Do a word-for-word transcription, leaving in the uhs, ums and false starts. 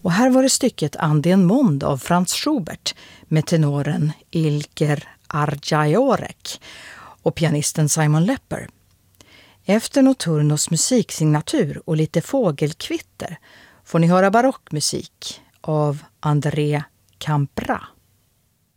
Och här var det stycket Andien Mond av Franz Schubert med tenoren Ilker Arjajorek och pianisten Simon Lepper. Efter Notturnos musiksignatur och lite fågelkvitter får ni höra barockmusik av André Campra.